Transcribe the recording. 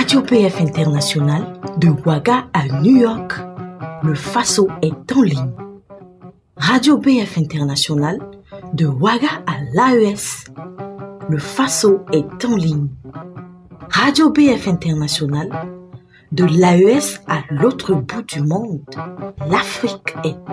Radio BF International, de Ouaga à New York, le Faso est en ligne. Radio BF International, de Ouaga à l'AES, le Faso est en ligne. Radio BF International, de l'AES à l'autre bout du monde, l'Afrique est